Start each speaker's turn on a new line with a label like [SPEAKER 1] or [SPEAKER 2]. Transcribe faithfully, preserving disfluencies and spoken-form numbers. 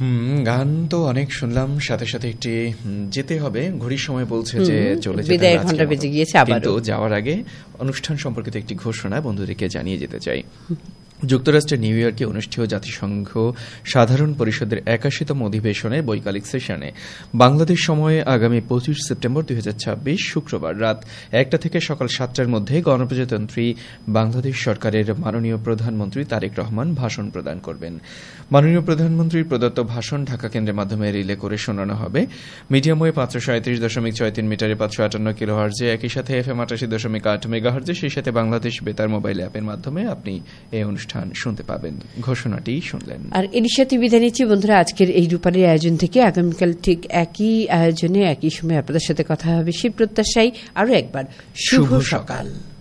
[SPEAKER 1] হুম গান তো অনেক শুনলাম, সাথে সাথে একটি যেতে হবে, ঘড়ির সময় বলছে যে চলে যেতে
[SPEAKER 2] বিদায়ের ঘন্টা বেজে গিয়েছে।
[SPEAKER 1] কিন্তু যাওয়ার আগে অনুষ্ঠান সম্পর্কিত একটি ঘোষণা বন্ধুদেরকে জানিয়ে যেতে চাই। যুক্তরাষ্ট্রের নিউ ইয়র্কে অনুষ্ঠেয় জাতিসংঘ সাধারণ পরিষদের একাশিতম অধিবেশনের বৈকালিক সেশনে বাংলাদেশ সময়ে আগামী পঁচিশ সেপ্টেম্বর দুই হাজার ছাব্বিশ শুক্রবার রাত একটা থেকে সকাল সাতটার মধ্যে গণপ্রজাতন্ত্রী বাংলাদেশ সরকারের মাননীয় প্রধানমন্ত্রী তারেক রহমান ভাষণ প্রদান করবেন। মাননীয় প্রধানমন্ত্রীর প্রদত্ত ভাষণ ঢাকা কেন্দ্রের মাধ্যমে রিলে করে শোনানো হবে। মিডিয়াম ওয়েভ পাঁচশো সাঁত্রিশ দশমিক ছয় তিন মিটারে পাঁচশো আটান্ন কিলো হার্জে, একই সাথে এফ এম আটাশি দশমিক আট মেগা হার্জে, সেই সাথে বাংলাদেশ বেতার মোবাইল অ্যাপের মাধ্যমে আপনি এই অনুষ্ঠান শুনতে পাবেন। ঘোষণাটি শুনলেন।
[SPEAKER 2] আর এর সাথে বিদায় নিচ্ছি বন্ধুরা আজকের এই রূপালীর আয়োজন থেকে। আগামীকাল ঠিক একই আয়োজনে একই সময় আপনাদের সাথে কথা হবে সেই প্রত্যাশায় আরো একবার শুভ সকাল।